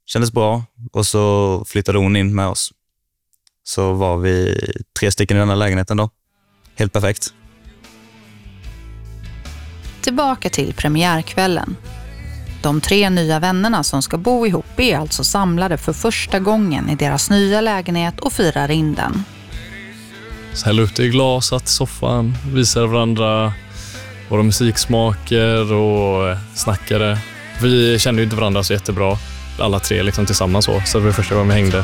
kändes bra. Och så flyttade hon in med oss. Så var vi 3 stycken i den här lägenheten då. Helt perfekt. Tillbaka till premiärkvällen. De 3 nya vännerna som ska bo ihop är alltså samlade för första gången i deras nya lägenhet och firar in den. Så hällde upp det i glas, satt i soffan, visade varandra våra musiksmaker och snackade. Vi kände ju inte varandra så jättebra, alla 3 liksom tillsammans så det var första gången vi hängde.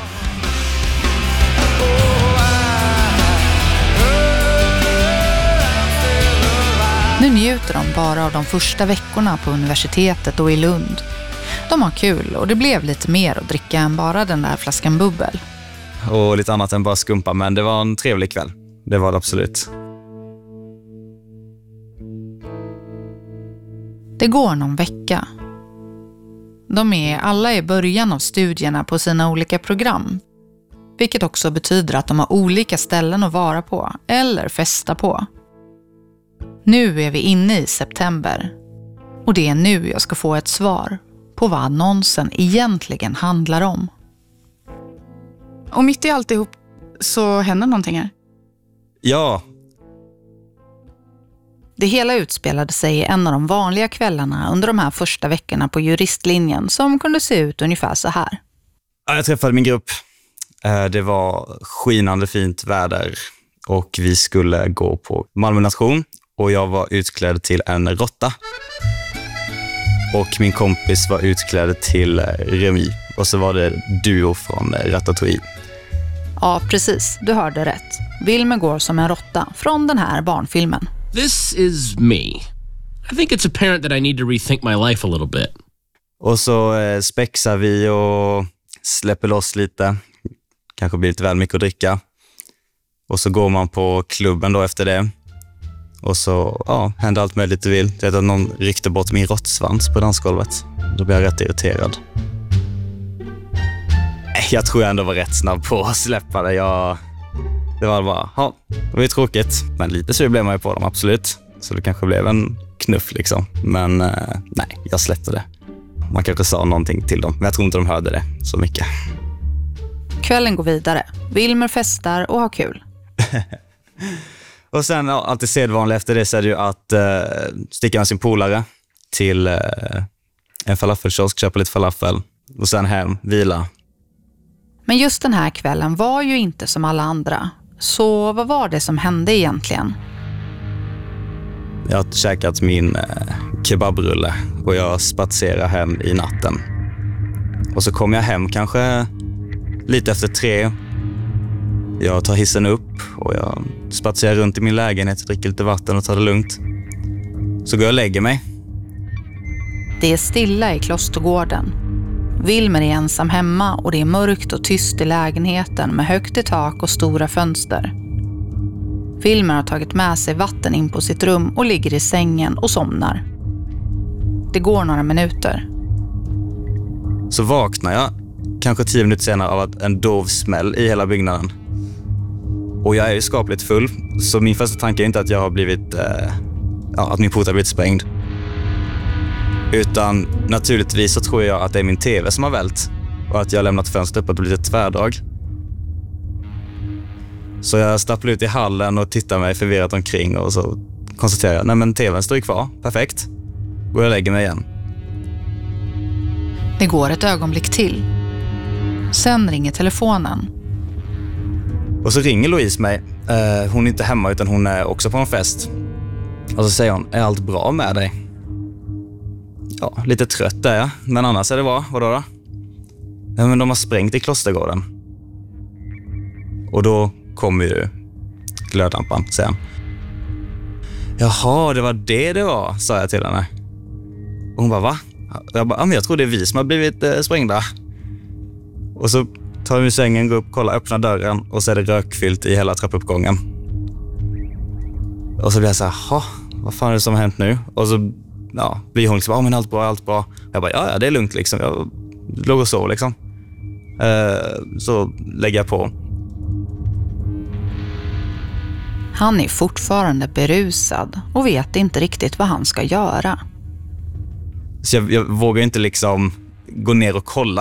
Nu njuter de bara av de första veckorna på universitetet och i Lund. De har kul och det blev lite mer att dricka än bara den där flaskan bubbel. Och lite annat än bara skumpa, men det var en trevlig kväll. Det var det absolut. Det går någon vecka. De är alla i början av studierna på sina olika program. Vilket också betyder att de har olika ställen att vara på eller festa på. Nu är vi inne i september. Och det är nu jag ska få ett svar på vad annonsen egentligen handlar om. Och mitt i alltihop så händer någonting här. Ja. Det hela utspelade sig i en av de vanliga kvällarna under de här första veckorna på juristlinjen som kunde se ut ungefär så här. Jag träffade min grupp. Det var skinande fint väder och vi skulle gå på Malmö nation och jag var utklädd till en råtta. Och min kompis var utklädd till Remy och så var det duo från Ratatouille. Ja, precis. Du hörde rätt. Wilmer går som en råtta från den här barnfilmen. This is me. I think it's apparent that I need to rethink my life a little bit. Och så spexar vi och släpper loss lite. Kanske blir lite väl mycket att dricka. Och så går man på klubben då efter det. Och så händer allt möjligt du vill. Det är att någon ryckte bort min råttsvans på dansgolvet. Då blir jag rätt irriterad. Jag tror jag ändå var rätt snabb på att släppa det. Det var bara, det var ju tråkigt. Men lite så blev man ju på dem, absolut. Så det kanske blev en knuff liksom. Men nej, jag släppte det. Man kanske sa någonting till dem, men jag tror inte de hörde det så mycket. Kvällen går vidare. Wilmer festar och har kul. Och sen alltid sedvanligt efter det så är det ju att sticka med sin polare till en falafelkiosk, köpa lite falafel och sen hem, vila. Men just den här kvällen var ju inte som alla andra. Så vad var det som hände egentligen? Jag har käkat min kebabrulle och jag spatserar hem i natten. Och så kom jag hem kanske lite efter 3. Jag tar hissen upp och jag spatserar runt i min lägenhet, dricker lite vatten och tar det lugnt. Så går jag och lägger mig. Det är stilla i Klostergården. Wilmer är ensam hemma och det är mörkt och tyst i lägenheten med högt i tak och stora fönster. Wilmer har tagit med sig vatten in på sitt rum och ligger i sängen och somnar. Det går några minuter. Så vaknar jag kanske 10 minuter senare av en dov smäll i hela byggnaden. Och jag är ju skapligt full, så min första tanke är inte att jag har blivit, att min port har blivit sprängd. Utan naturligtvis så tror jag att det är min tv som har vält och att jag har lämnat fönstret upp och blivit ett tvärdrag. Så jag stapplar ut i hallen och tittar mig förvirrat omkring och så konstaterar jag, nej men tvn står ju kvar, perfekt. Och jag lägger mig igen. Det går ett ögonblick till. Sen ringer telefonen. Och så ringer Louise mig. Hon är inte hemma utan hon är också på en fest. Och så säger hon, är allt bra med dig? Ja, lite trött är jag. Men annars är det bra. Vadå då? Ja, men de har sprängt i Klostergården. Och då kommer ju glödlampan sen. Jaha, det var det var, sa jag till henne. Och hon bara, va? Jag bara, men jag tror det är vi som har blivit sprängda. Och så tar vi sängen, går upp, kollar, öppnar dörren och så är det rökfyllt i hela trappuppgången. Och så blir jag så här, vad fan är det som har hänt nu? Och så blir hon liksom, men allt bra. Jag bara, ja, det är lugnt liksom. Jag låg och sov liksom. Så lägger jag på. Han är fortfarande berusad och vet inte riktigt vad han ska göra. Så jag vågar inte liksom gå ner och kolla.